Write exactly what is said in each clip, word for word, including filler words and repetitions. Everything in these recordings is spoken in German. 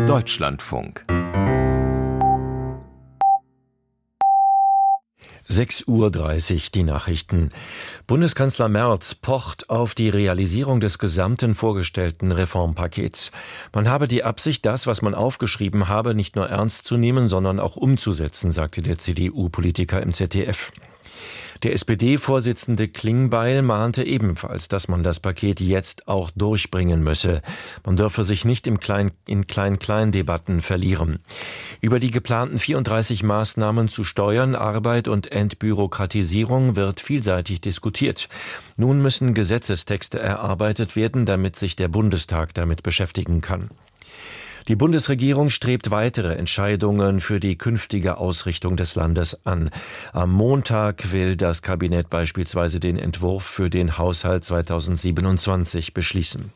Deutschlandfunk. sechs Uhr dreißig, die Nachrichten. Bundeskanzler Merz pocht auf die Realisierung des gesamten vorgestellten Reformpakets. Man habe die Absicht, das, was man aufgeschrieben habe, nicht nur ernst zu nehmen, sondern auch umzusetzen, sagte der C D U-Politiker im Z D F. Der S P D-Vorsitzende Klingbeil mahnte ebenfalls, dass man das Paket jetzt auch durchbringen müsse. Man dürfe sich nicht im Klein, in Klein-Klein-Debatten verlieren. Über die geplanten vierunddreißig Maßnahmen zu Steuern, Arbeit und Entbürokratisierung wird vielseitig diskutiert. Nun müssen Gesetzestexte erarbeitet werden, damit sich der Bundestag damit beschäftigen kann. Die Bundesregierung strebt weitere Entscheidungen für die künftige Ausrichtung des Landes an. Am Montag will das Kabinett beispielsweise den Entwurf für den Haushalt zweitausendsiebenundzwanzig beschließen.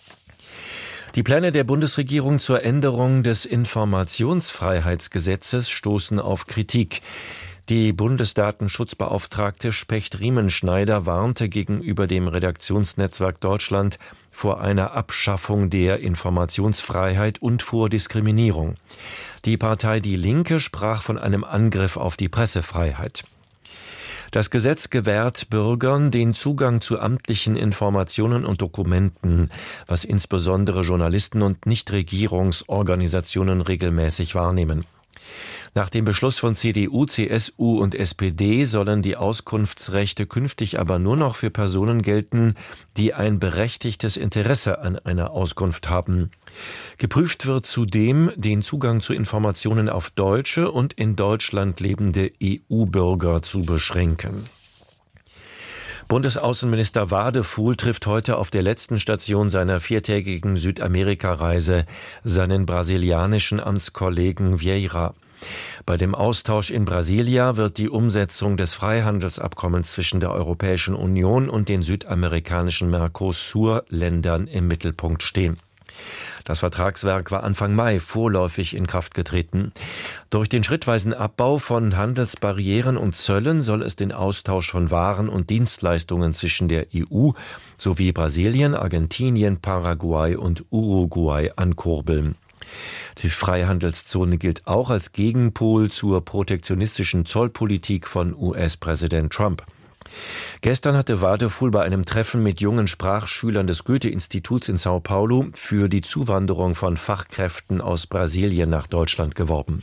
Die Pläne der Bundesregierung zur Änderung des Informationsfreiheitsgesetzes stoßen auf Kritik. Die Bundesdatenschutzbeauftragte Specht-Riemenschneider warnte gegenüber dem Redaktionsnetzwerk Deutschland vor einer Abschaffung der Informationsfreiheit und vor Diskriminierung. Die Partei Die Linke sprach von einem Angriff auf die Pressefreiheit. Das Gesetz gewährt Bürgern den Zugang zu amtlichen Informationen und Dokumenten, was insbesondere Journalisten und Nichtregierungsorganisationen regelmäßig wahrnehmen. Nach dem Beschluss von C D U, C S U und S P D sollen die Auskunftsrechte künftig aber nur noch für Personen gelten, die ein berechtigtes Interesse an einer Auskunft haben. Geprüft wird zudem, den Zugang zu Informationen auf deutsche und in Deutschland lebende E U-Bürger zu beschränken. Bundesaußenminister Wadefuhl trifft heute auf der letzten Station seiner viertägigen Südamerika-Reise seinen brasilianischen Amtskollegen Vieira. Bei dem Austausch in Brasilia wird die Umsetzung des Freihandelsabkommens zwischen der Europäischen Union und den südamerikanischen Mercosur-Ländern im Mittelpunkt stehen. Das Vertragswerk war Anfang Mai vorläufig in Kraft getreten. Durch den schrittweisen Abbau von Handelsbarrieren und Zöllen soll es den Austausch von Waren und Dienstleistungen zwischen der E U sowie Brasilien, Argentinien, Paraguay und Uruguay ankurbeln. Die Freihandelszone gilt auch als Gegenpol zur protektionistischen Zollpolitik von U S-Präsident Trump. Gestern hatte Wadefuhl bei einem Treffen mit jungen Sprachschülern des Goethe-Instituts in Sao Paulo für die Zuwanderung von Fachkräften aus Brasilien nach Deutschland geworben.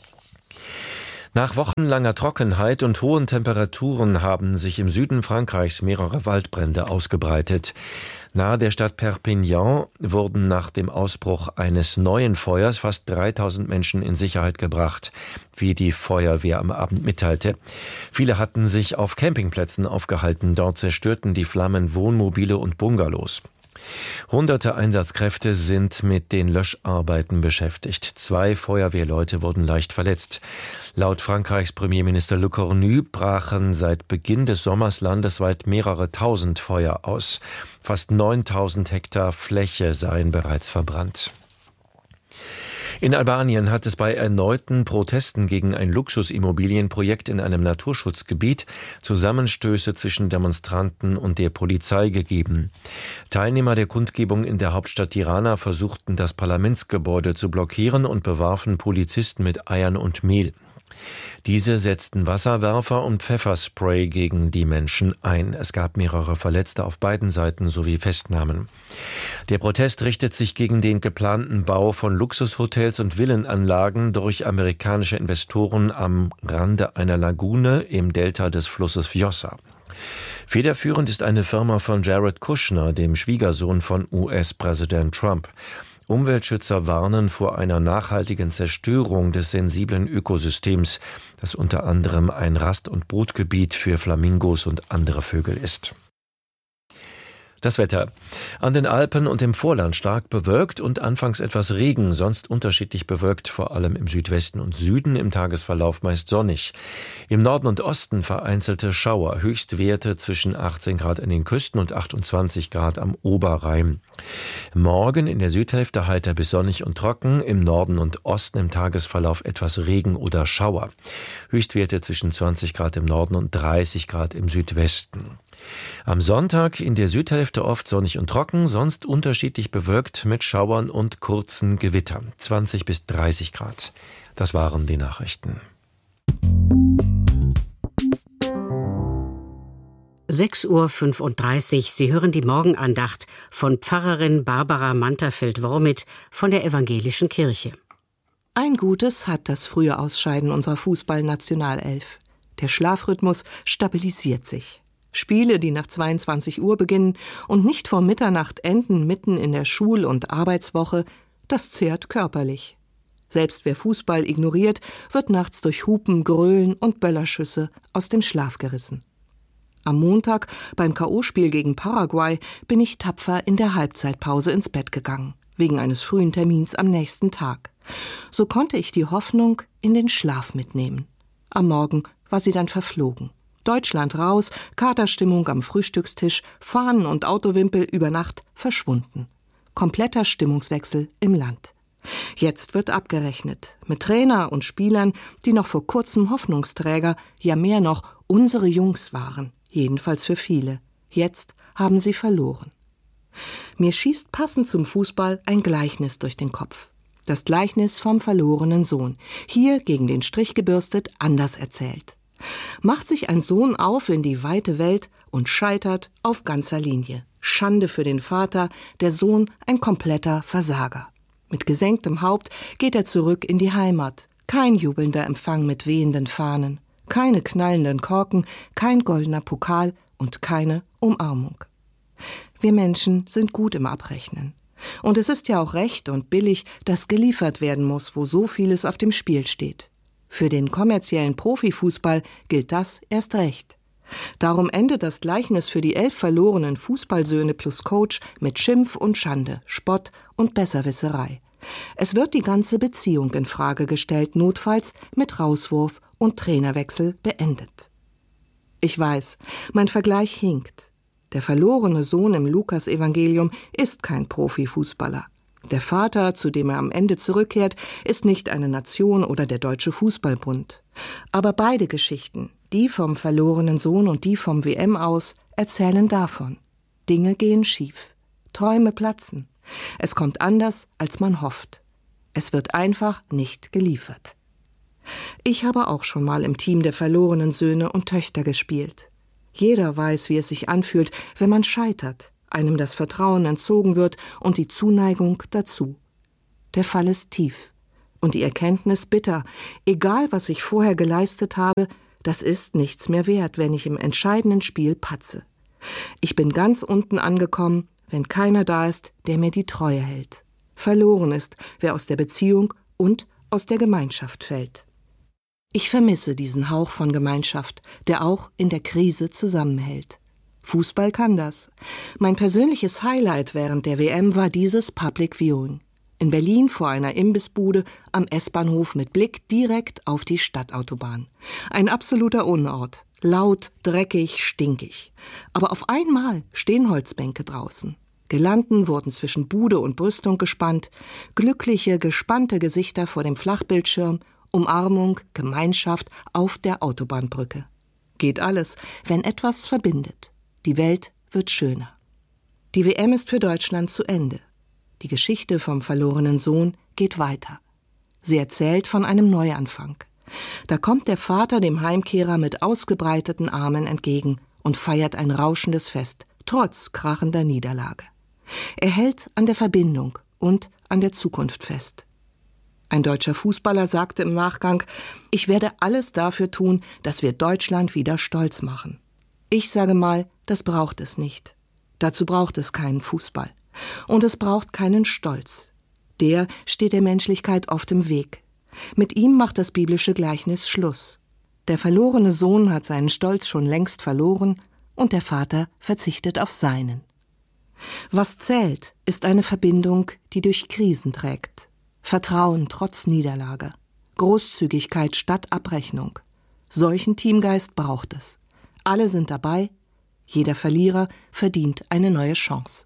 Nach wochenlanger Trockenheit und hohen Temperaturen haben sich im Süden Frankreichs mehrere Waldbrände ausgebreitet. Nahe der Stadt Perpignan wurden nach dem Ausbruch eines neuen Feuers fast dreitausend Menschen in Sicherheit gebracht, wie die Feuerwehr am Abend mitteilte. Viele hatten sich auf Campingplätzen aufgehalten. Dort zerstörten die Flammen Wohnmobile und Bungalows. Hunderte Einsatzkräfte sind mit den Löscharbeiten beschäftigt. Zwei Feuerwehrleute wurden leicht verletzt. Laut Frankreichs Premierminister Le Cornu brachen seit Beginn des Sommers landesweit mehrere tausend Feuer aus. Fast neuntausend Hektar Fläche seien bereits verbrannt. In Albanien hat es bei erneuten Protesten gegen ein Luxusimmobilienprojekt in einem Naturschutzgebiet Zusammenstöße zwischen Demonstranten und der Polizei gegeben. Teilnehmer der Kundgebung in der Hauptstadt Tirana versuchten, das Parlamentsgebäude zu blockieren und bewarfen Polizisten mit Eiern und Mehl. Diese setzten Wasserwerfer und Pfefferspray gegen die Menschen ein. Es gab mehrere Verletzte auf beiden Seiten sowie Festnahmen. Der Protest richtet sich gegen den geplanten Bau von Luxushotels und Villenanlagen durch amerikanische Investoren am Rande einer Lagune im Delta des Flusses Vjosa. Federführend ist eine Firma von Jared Kushner, dem Schwiegersohn von U S-Präsident Trump. Umweltschützer warnen vor einer nachhaltigen Zerstörung des sensiblen Ökosystems, das unter anderem ein Rast- und Brutgebiet für Flamingos und andere Vögel ist. Das Wetter. An den Alpen und im Vorland stark bewölkt und anfangs etwas Regen, sonst unterschiedlich bewölkt, vor allem im Südwesten und Süden, im Tagesverlauf meist sonnig. Im Norden und Osten vereinzelte Schauer, Höchstwerte zwischen achtzehn Grad an den Küsten und achtundzwanzig Grad am Oberrhein. Morgen in der Südhälfte heiter bis sonnig und trocken, im Norden und Osten im Tagesverlauf etwas Regen oder Schauer. Höchstwerte zwischen zwanzig Grad im Norden und dreißig Grad im Südwesten. Am Sonntag in der Südhälfte Hälfte oft sonnig und trocken, sonst unterschiedlich bewölkt mit Schauern und kurzen Gewittern. zwanzig bis dreißig Grad. Das waren die Nachrichten. sechs Uhr fünfunddreißig. Sie hören die Morgenandacht von Pfarrerin Barbara Manterfeld-Wormit von der Evangelischen Kirche. Ein Gutes hat das frühe Ausscheiden unserer Fußballnationalelf. Der Schlafrhythmus stabilisiert sich. Spiele, die nach zweiundzwanzig Uhr beginnen und nicht vor Mitternacht enden, mitten in der Schul- und Arbeitswoche, das zehrt körperlich. Selbst wer Fußball ignoriert, wird nachts durch Hupen, Grölen und Böllerschüsse aus dem Schlaf gerissen. Am Montag beim K O-Spiel gegen Paraguay bin ich tapfer in der Halbzeitpause ins Bett gegangen, wegen eines frühen Termins am nächsten Tag. So konnte ich die Hoffnung in den Schlaf mitnehmen. Am Morgen war sie dann verflogen. Deutschland raus, Katerstimmung am Frühstückstisch, Fahnen und Autowimpel über Nacht verschwunden. Kompletter Stimmungswechsel im Land. Jetzt wird abgerechnet mit Trainer und Spielern, die noch vor kurzem Hoffnungsträger, ja mehr noch unsere Jungs waren, jedenfalls für viele. Jetzt haben sie verloren. Mir schießt passend zum Fußball ein Gleichnis durch den Kopf. Das Gleichnis vom verlorenen Sohn, hier gegen den Strich gebürstet, anders erzählt. Macht sich ein Sohn auf in die weite Welt und scheitert auf ganzer Linie. Schande für den Vater, der Sohn ein kompletter Versager. Mit gesenktem Haupt geht er zurück in die Heimat. Kein jubelnder Empfang mit wehenden Fahnen, keine knallenden Korken, kein goldener Pokal und keine Umarmung. Wir Menschen sind gut im Abrechnen. Und es ist ja auch recht und billig, dass geliefert werden muss, wo so vieles auf dem Spiel steht. Für den kommerziellen Profifußball gilt das erst recht. Darum endet das Gleichnis für die elf verlorenen Fußballsöhne plus Coach mit Schimpf und Schande, Spott und Besserwisserei. Es wird die ganze Beziehung in Frage gestellt, notfalls mit Rauswurf und Trainerwechsel beendet. Ich weiß, mein Vergleich hinkt. Der verlorene Sohn im Lukas-Evangelium ist kein Profifußballer. Der Vater, zu dem er am Ende zurückkehrt, ist nicht eine Nation oder der Deutsche Fußballbund. Aber beide Geschichten, die vom verlorenen Sohn und die vom W M aus, erzählen davon. Dinge gehen schief. Träume platzen. Es kommt anders, als man hofft. Es wird einfach nicht geliefert. Ich habe auch schon mal im Team der verlorenen Söhne und Töchter gespielt. Jeder weiß, wie es sich anfühlt, wenn man scheitert, einem das Vertrauen entzogen wird und die Zuneigung dazu. Der Fall ist tief und die Erkenntnis bitter. Egal, was ich vorher geleistet habe, das ist nichts mehr wert, wenn ich im entscheidenden Spiel patze. Ich bin ganz unten angekommen, wenn keiner da ist, der mir die Treue hält. Verloren ist, wer aus der Beziehung und aus der Gemeinschaft fällt. Ich vermisse diesen Hauch von Gemeinschaft, der auch in der Krise zusammenhält. Fußball kann das. Mein persönliches Highlight während der W M war dieses Public Viewing. In Berlin vor einer Imbissbude am S-Bahnhof mit Blick direkt auf die Stadtautobahn. Ein absoluter Unort. Laut, dreckig, stinkig. Aber auf einmal stehen Holzbänke draußen. Girlanden wurden zwischen Bude und Brüstung gespannt. Glückliche, gespannte Gesichter vor dem Flachbildschirm. Umarmung, Gemeinschaft auf der Autobahnbrücke. Geht alles, wenn etwas verbindet. Die Welt wird schöner. Die W M ist für Deutschland zu Ende. Die Geschichte vom verlorenen Sohn geht weiter. Sie erzählt von einem Neuanfang. Da kommt der Vater dem Heimkehrer mit ausgebreiteten Armen entgegen und feiert ein rauschendes Fest, trotz krachender Niederlage. Er hält an der Verbindung und an der Zukunft fest. Ein deutscher Fußballer sagte im Nachgang, ich werde alles dafür tun, dass wir Deutschland wieder stolz machen. Ich sage mal, das braucht es nicht. Dazu braucht es keinen Fußball. Und es braucht keinen Stolz. Der steht der Menschlichkeit oft im Weg. Mit ihm macht das biblische Gleichnis Schluss. Der verlorene Sohn hat seinen Stolz schon längst verloren und der Vater verzichtet auf seinen. Was zählt, ist eine Verbindung, die durch Krisen trägt. Vertrauen trotz Niederlage, Großzügigkeit statt Abrechnung. Solchen Teamgeist braucht es. Alle sind dabei, jeder Verlierer verdient eine neue Chance.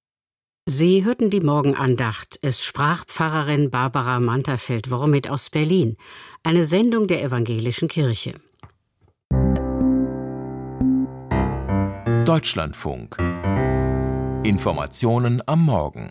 Sie hörten die Morgenandacht. Es sprach Pfarrerin Barbara Manterfeld-Wormit aus Berlin. Eine Sendung der Evangelischen Kirche. Deutschlandfunk Informationen am Morgen.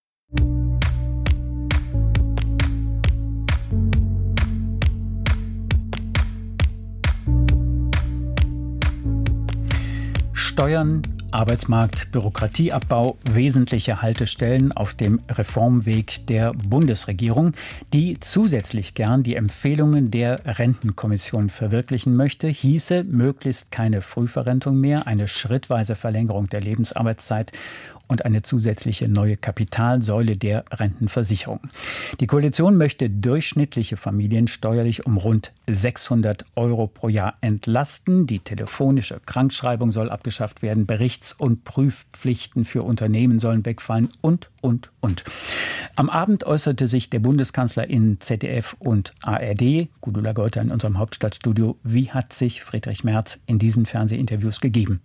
Steuern, Arbeitsmarkt, Bürokratieabbau, wesentliche Haltestellen auf dem Reformweg der Bundesregierung, die zusätzlich gern die Empfehlungen der Rentenkommission verwirklichen möchte, hieße möglichst keine Frühverrentung mehr, eine schrittweise Verlängerung der Lebensarbeitszeit und eine zusätzliche neue Kapitalsäule der Rentenversicherung. Die Koalition möchte durchschnittliche Familien steuerlich um rund sechshundert Euro pro Jahr entlasten. Die telefonische Krankschreibung soll abgeschafft werden. Berichts- und Prüfpflichten für Unternehmen sollen wegfallen und, und, und. Am Abend äußerte sich der Bundeskanzler in Z D F und A R D. Gudula Geuter in unserem Hauptstadtstudio. Wie hat sich Friedrich Merz in diesen Fernsehinterviews gegeben?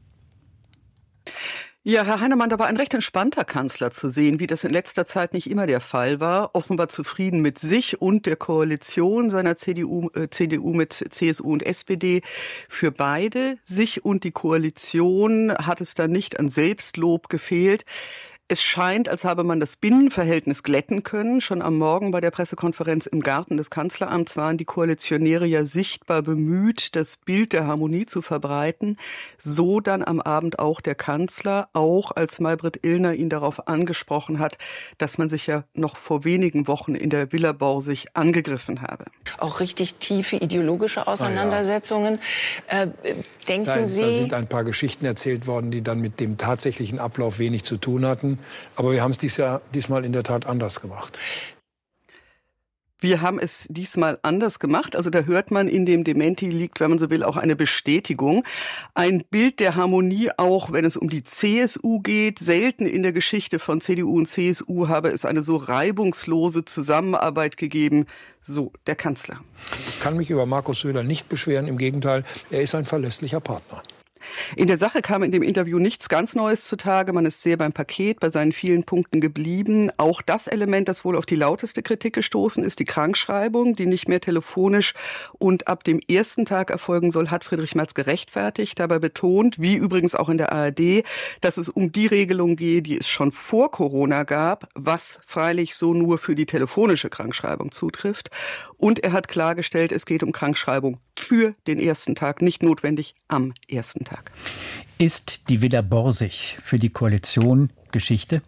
Ja, Herr Heinemann, da war ein recht entspannter Kanzler zu sehen, wie das in letzter Zeit nicht immer der Fall war. Offenbar zufrieden mit sich und der Koalition seiner C D U, äh, C D U mit C S U und S P D. Für beide, sich und die Koalition, hat es da nicht an Selbstlob gefehlt. Es scheint, als habe man das Binnenverhältnis glätten können. Schon am Morgen bei der Pressekonferenz im Garten des Kanzleramts waren die Koalitionäre ja sichtbar bemüht, das Bild der Harmonie zu verbreiten. So dann am Abend auch der Kanzler, auch als Maybrit Illner ihn darauf angesprochen hat, dass man sich ja noch vor wenigen Wochen in der Villa Borsig angegriffen habe. Auch richtig tiefe ideologische Auseinandersetzungen. Ja. Äh, denken Nein, Sie... Da sind ein paar Geschichten erzählt worden, die dann mit dem tatsächlichen Ablauf wenig zu tun hatten. Aber wir haben es dies Jahr, diesmal in der Tat anders gemacht. Wir haben es diesmal anders gemacht. Also da hört man, in dem Dementi liegt, wenn man so will, auch eine Bestätigung. Ein Bild der Harmonie, auch wenn es um die C S U geht. Selten in der Geschichte von C D U und C S U habe es eine so reibungslose Zusammenarbeit gegeben. So der Kanzler. Ich kann mich über Markus Söder nicht beschweren. Im Gegenteil, er ist ein verlässlicher Partner. In der Sache kam in dem Interview nichts ganz Neues zutage. Man ist sehr beim Paket, bei seinen vielen Punkten geblieben. Auch das Element, das wohl auf die lauteste Kritik gestoßen ist, die Krankschreibung, die nicht mehr telefonisch und ab dem ersten Tag erfolgen soll, hat Friedrich Merz gerechtfertigt. Dabei betont, wie übrigens auch in der A R D, dass es um die Regelung gehe, die es schon vor Corona gab, was freilich so nur für die telefonische Krankschreibung zutrifft. Und er hat klargestellt, es geht um Krankschreibung für den ersten Tag, nicht notwendig am ersten Tag. Ist die Villa Borsig für die Koalition Geschichte?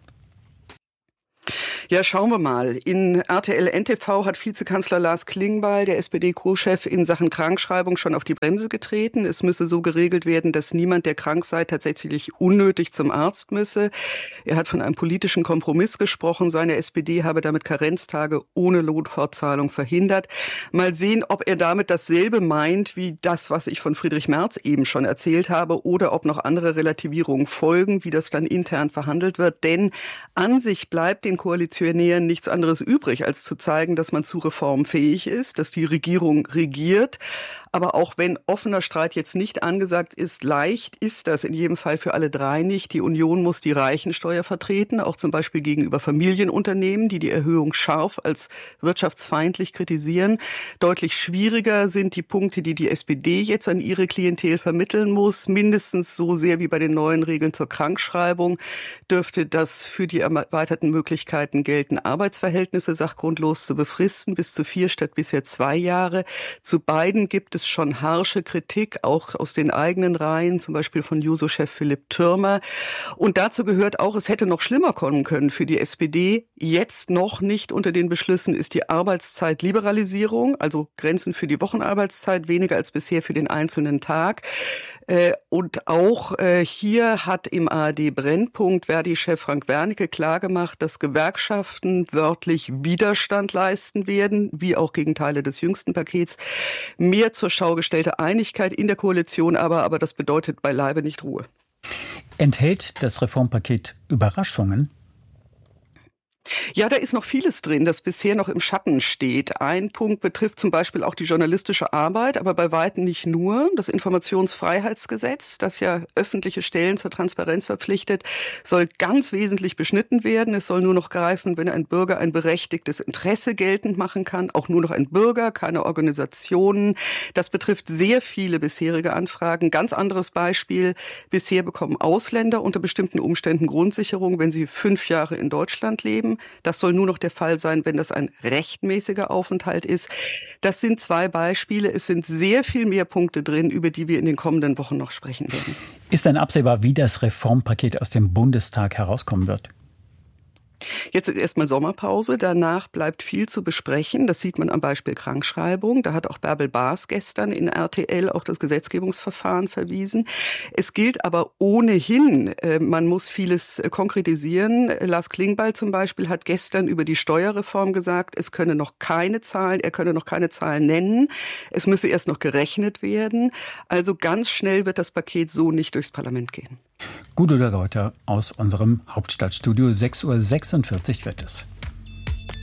Ja, schauen wir mal. In R T L N T V hat Vizekanzler Lars Klingbeil, der S P D-Co-Chef, in Sachen Krankschreibung schon auf die Bremse getreten. Es müsse so geregelt werden, dass niemand, der krank sei, tatsächlich unnötig zum Arzt müsse. Er hat von einem politischen Kompromiss gesprochen. Seine S P D habe damit Karenztage ohne Lohnfortzahlung verhindert. Mal sehen, ob er damit dasselbe meint wie das, was ich von Friedrich Merz eben schon erzählt habe, oder ob noch andere Relativierungen folgen, wie das dann intern verhandelt wird. Denn an sich bleibt den Koalitionen nichts anderes übrig, als zu zeigen, dass man zu Reformen fähig ist, dass die Regierung regiert. Aber auch wenn offener Streit jetzt nicht angesagt ist, leicht ist das in jedem Fall für alle drei nicht. Die Union muss die Reichensteuer vertreten, auch zum Beispiel gegenüber Familienunternehmen, die die Erhöhung scharf als wirtschaftsfeindlich kritisieren. Deutlich schwieriger sind die Punkte, die die S P D jetzt an ihre Klientel vermitteln muss. Mindestens so sehr wie bei den neuen Regeln zur Krankschreibung dürfte das für die erweiterten Möglichkeiten gelten, Arbeitsverhältnisse sachgrundlos zu befristen, bis zu vier statt bisher zwei Jahre. Zu beiden gibt es schon harsche Kritik, auch aus den eigenen Reihen, zum Beispiel von Juso-Chef Philipp Türmer. Und dazu gehört auch, es hätte noch schlimmer kommen können für die S P D. Jetzt noch nicht unter den Beschlüssen ist die Arbeitszeitliberalisierung, also Grenzen für die Wochenarbeitszeit, weniger als bisher für den einzelnen Tag. Und auch hier hat im A R D-Brennpunkt Verdi-Chef Frank Wernicke klargemacht, dass Gewerkschaften wörtlich Widerstand leisten werden, wie auch gegen Teile des jüngsten Pakets. Mehr zur Schau gestellte Einigkeit in der Koalition, aber, aber das bedeutet beileibe nicht Ruhe. Enthält das Reformpaket Überraschungen? Ja, da ist noch vieles drin, das bisher noch im Schatten steht. Ein Punkt betrifft zum Beispiel auch die journalistische Arbeit, aber bei weitem nicht nur. Das Informationsfreiheitsgesetz, das ja öffentliche Stellen zur Transparenz verpflichtet, soll ganz wesentlich beschnitten werden. Es soll nur noch greifen, wenn ein Bürger ein berechtigtes Interesse geltend machen kann. Auch nur noch ein Bürger, keine Organisationen. Das betrifft sehr viele bisherige Anfragen. Ganz anderes Beispiel. Bisher bekommen Ausländer unter bestimmten Umständen Grundsicherung, wenn sie fünf Jahre in Deutschland leben. Das soll nur noch der Fall sein, wenn das ein rechtmäßiger Aufenthalt ist. Das sind zwei Beispiele. Es sind sehr viel mehr Punkte drin, über die wir in den kommenden Wochen noch sprechen werden. Ist denn absehbar, wie das Reformpaket aus dem Bundestag herauskommen wird? Jetzt ist erstmal Sommerpause, danach bleibt viel zu besprechen. Das sieht man am Beispiel Krankschreibung. Da hat auch Bärbel Baas gestern in R T L auf das Gesetzgebungsverfahren verwiesen. Es gilt aber ohnehin, man muss vieles konkretisieren. Lars Klingbeil zum Beispiel hat gestern über die Steuerreform gesagt, es könne noch keine Zahlen, er könne noch keine Zahlen nennen. Es müsse erst noch gerechnet werden. Also ganz schnell wird das Paket so nicht durchs Parlament gehen. Gudula Reuter aus unserem Hauptstadtstudio, sechs Uhr sechsundvierzig wird es.